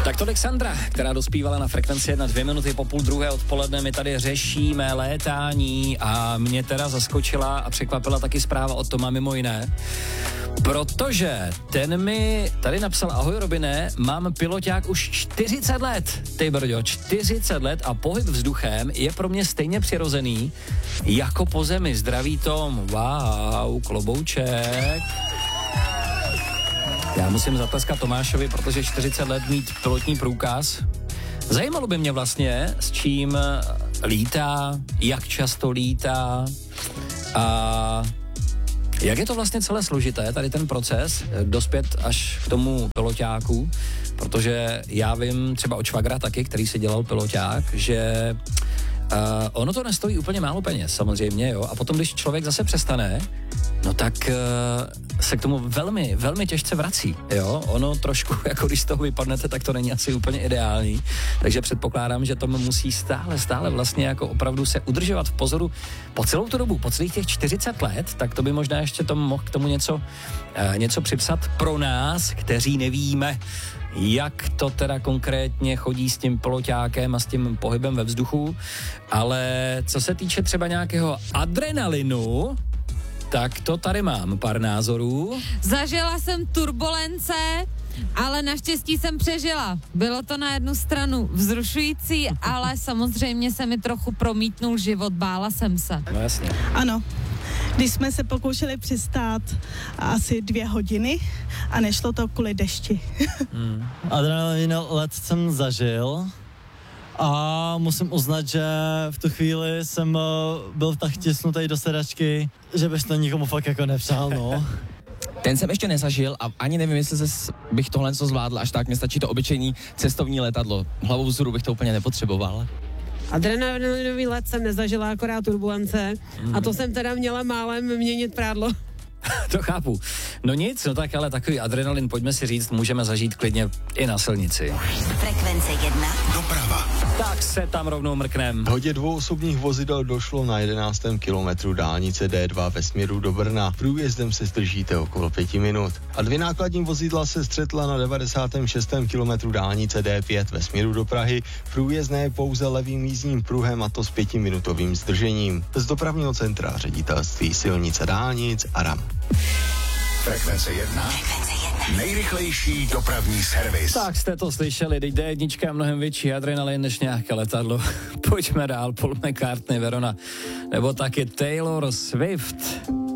Tak tolik Sandra, která dospívala na frekvenci 1 2 minuty po 1:30 odpoledne. My tady řešíme létání a mě teda zaskočila a překvapila taky zpráva od Toma mimo jiné. Protože ten mi tady napsal: ahoj Robine, mám piloťák už 40 let. Ty brďo, 40 let a pohyb vzduchem je pro mě stejně přirozený jako po zemi. Zdraví Tom. Wow, klobouček. Já musím zatleskat Tomášovi, protože 40 let mít pilotní průkaz. Zajímalo by mě vlastně, s čím lítá, jak často lítá a jak je to vlastně celé složité, tady ten proces, dospět až k tomu piloťáku, protože já vím třeba od švagra taky, který si dělal piloťák, že ono to nestojí úplně málo peněz, samozřejmě, jo, a potom, když člověk zase přestane, no tak se k tomu velmi, velmi těžce vrací, jo, ono trošku, jako když z toho vypadnete, tak to není asi úplně ideální, takže předpokládám, že tomu musí stále vlastně jako opravdu se udržovat v pozoru po celou tu dobu, po celých těch 40 let, tak to by možná ještě Tom mohl k tomu něco připsat pro nás, kteří nevíme, jak to teda konkrétně chodí s tím piloťákem a s tím pohybem ve vzduchu, ale co se týče třeba nějakého adrenalinu, tak to tady mám pár názorů. Zažila jsem turbulence, ale naštěstí jsem přežila. Bylo to na jednu stranu vzrušující, ale samozřejmě se mi trochu promítnul život, bála jsem se. No jasně. Ano. Když jsme se pokoušeli přistát asi 2 hodiny a nešlo to kvůli dešti. Adrenalin let jsem zažil a musím uznat, že v tu chvíli jsem byl tak tisnutý do sedačky, že bych to nikomu fakt jako nepřál, no. Ten jsem ještě nezažil a ani nevím, jestli bych tohle zvládl až tak. Mně stačí to obyčejný cestovní letadlo. Hlavou vzhůru bych to úplně nepotřeboval. Adrenalinový let jsem nezažila, akorát turbulence. A to jsem teda měla málem měnit prádlo. To chápu. No nic, no tak ale takový adrenalin, pojďme si říct, můžeme zažít klidně i na silnici. Frekvence 1. Doprava. Tak se tam rovnou mrknem. V hodě 2 osobních vozidel došlo na 11. kilometru dálnice D2 ve směru do Brna. Průjezdem se zdržíte okolo 5 minut. A 2 nákladní vozidla se střetla na 96. kilometru dálnice D5 ve směru do Prahy. Průjezdné pouze levým jízdním pruhem, a to s 5minutovým zdržením. Z dopravního centra ředitelství silnice dálnic Aram. Frekvence 1. Nejrychlejší dopravní servis. Tak jste to slyšeli, teď D1 je mnohem větší adrenalin než nějaké letadlo. Pojďme dál, Paul McCartney, Verona, nebo taky Taylor Swift.